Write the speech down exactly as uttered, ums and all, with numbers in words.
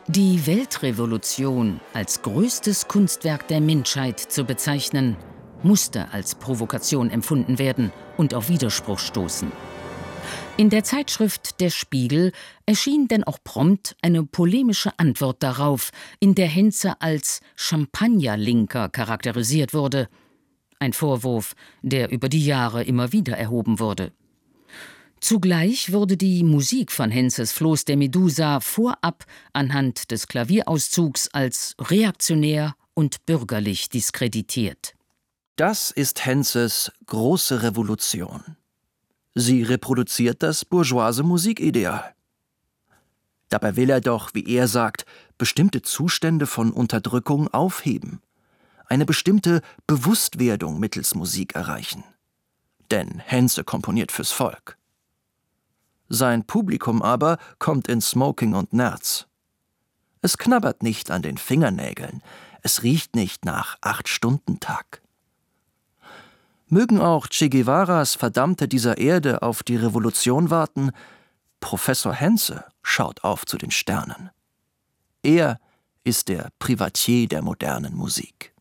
Die Weltrevolution als größtes Kunstwerk der Menschheit zu bezeichnen, musste als Provokation empfunden werden und auf Widerspruch stoßen. In der Zeitschrift Der Spiegel erschien denn auch prompt eine polemische Antwort darauf, in der Henze als Champagnerlinker charakterisiert wurde. Ein Vorwurf, der über die Jahre immer wieder erhoben wurde. Zugleich wurde die Musik von Henzes Floß der Medusa vorab anhand des Klavierauszugs als reaktionär und bürgerlich diskreditiert. Das ist Henzes große Revolution. Sie reproduziert das bourgeoise Musikideal. Dabei will er doch, wie er sagt, bestimmte Zustände von Unterdrückung aufheben, eine bestimmte Bewusstwerdung mittels Musik erreichen. Denn Henze komponiert fürs Volk. Sein Publikum aber kommt in Smoking und Nerz. Es knabbert nicht an den Fingernägeln, es riecht nicht nach Acht-Stunden-Tag. Mögen auch Che Guevaras Verdammte dieser Erde auf die Revolution warten, Professor Henze schaut auf zu den Sternen. Er ist der Privatier der modernen Musik.